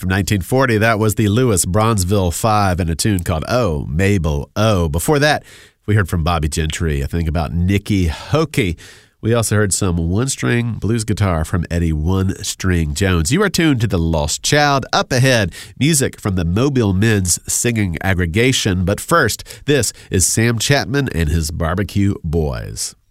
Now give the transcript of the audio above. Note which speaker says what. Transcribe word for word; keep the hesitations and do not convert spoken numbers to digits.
Speaker 1: From nineteen forty, that was the Louis Bronzeville Five and a tune called Oh, Mabel, Oh. Before that, we heard from Bobby Gentry, I think about Nikki Hockey. We also heard some one-string blues guitar from Eddie One String Jones. You are tuned to The Lost Child. Up ahead, music from the Mobile Men's Singing Aggregation. But first, this is Sam Chapman and his Barbecue Boys.